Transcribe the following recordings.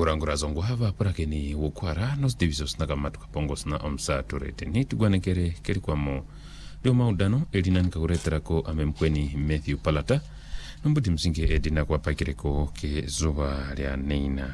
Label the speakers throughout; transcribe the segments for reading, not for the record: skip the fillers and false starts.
Speaker 1: ngurangura zongo hava prakeni wokwara nos divisos nakamatuka pongos na omsato rete ni tugwanekere keri kwamo leo maudano edina nikakureterako amemkweni Matthew Palata nombuti msinge edina kwa pakireko ke zuwa lya neina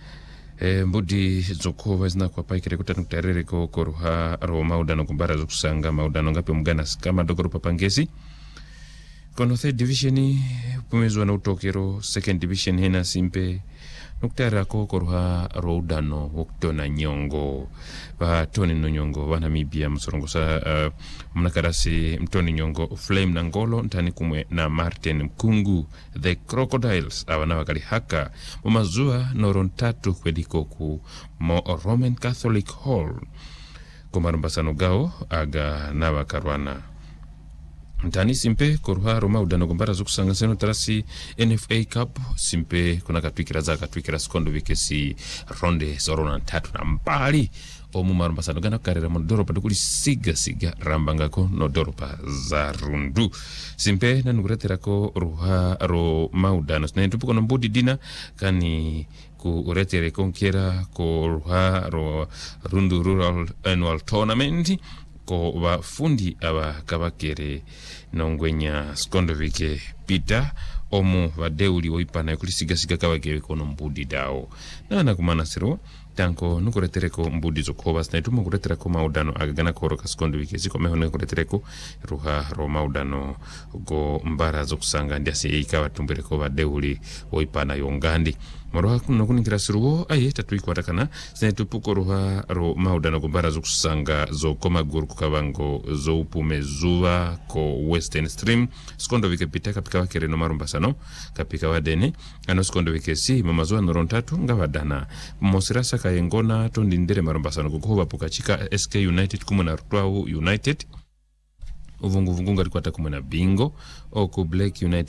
Speaker 1: mbudi zokova zina kwa pakireko tanukutarereko koruha ro maudano kumbara zokusanga maudano ngapi mugana kama dogoro papangezi kono third division pumezwa na utokero second division hena simpe nuktara ko koruha roudano woktona nyongo ba toni no nyongo wana mibia msorongo sa mnakarasi mtoni nyongo Flame na Ngolo ntani kumwe na Martin Mkungu the Crocodiles awana wakali haka mumazua noron tatu kwediko ku mo Roman Catholic Hall kumarumbasano gao aga nawa karwana Ntani simpe koruha Roma udano kumbara zokusanga seno tarasi NFA Cup simpe kuna katwikira sekondo wikesi ronde zorona tatu na mbali omu marumbasano gana karera mondoropa dukuli siga rambangako no doropa za rundu simpe na nukureterako ruha ro maudano sina ntupuko no mbudi dina kani ku uretere konkera ko ruha ro rundu rural annual tournament ko bafundi abakabakere nongwenya sekondo wike pita omu badeuli oipana kulisiga kabakere kono mbudi dao na kumana siro tanko nukuretereko mbudi zokoba sina tumu kuretereko maudano agagana koroka sekondo wike ziko meho nukuretereko ruha ro maudano go mbara zokusanga ndiasi ikawa tumbereko badeuli oipana yongandi Maroha kuno kuningira siruo aye tatuikwatakana sine tupuko ruha ro maudano kumbara zokusanga zo koma guru kukabango zo upume zuwa ko Western Stream sekondo wike pita kapika wakere no marumbasano kapika wadene ano sekondo wike si mamazuwa noron tatu ngavadana mosirasa kayengona tondindere marumbasano kukuhuba pukachika SK United kumuna Rutwau United uvungu ngari kwata kumuna Bingo oku Black United